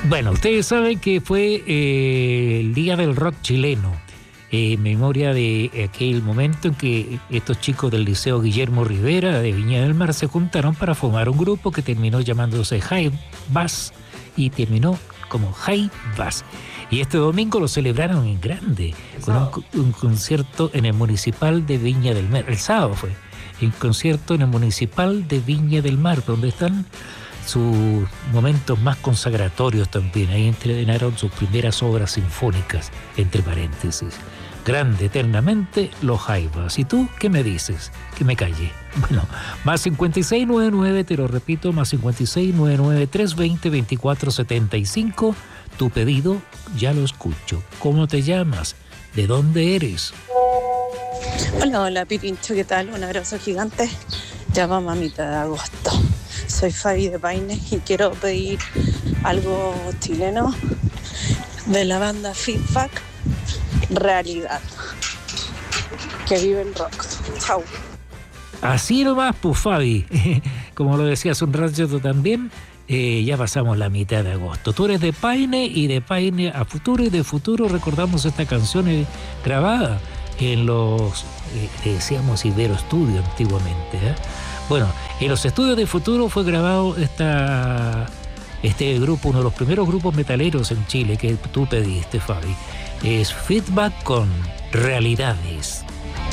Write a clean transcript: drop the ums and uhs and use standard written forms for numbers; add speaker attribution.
Speaker 1: Bueno, ustedes saben que fue el Día del Rock chileno, en memoria de aquel momento en que estos chicos del Liceo Guillermo Rivera de Viña del Mar se juntaron para formar un grupo que terminó llamándose High Bass y terminó como High Bass. Y este domingo lo celebraron en grande, con un concierto en el Municipal de Viña del Mar. El sábado fue, el concierto en el Municipal de Viña del Mar, donde están sus momentos más consagratorios también. Ahí entrenaron sus primeras obras sinfónicas, entre paréntesis. Grande eternamente los Jaivas. ¿Y tú qué me dices? Que me calle. Bueno, más 5699, te lo repito, más 5699 320 2475. Tu pedido ya lo escucho. ¿Cómo te llamas? ¿De dónde eres?
Speaker 2: Hola, Pipincho, ¿qué tal? Un abrazo gigante. Llama mamita de agosto. Soy Fabi de Paine y quiero pedir algo chileno de la banda Feedback, Realidad. Que vive el rock. Chau.
Speaker 1: Así nomás, pues, Fabi. Como lo decías un rato también, ya pasamos la mitad de agosto. Tú eres de Paine y de Paine a Futuro, y de Futuro recordamos esta canción grabada en los, decíamos, Ibero Studio antiguamente, ¿eh? Bueno, en los estudios de Futuro fue grabado este grupo, uno de los primeros grupos metaleros en Chile que tú pediste, Fabi. Es Feedback con Realidades.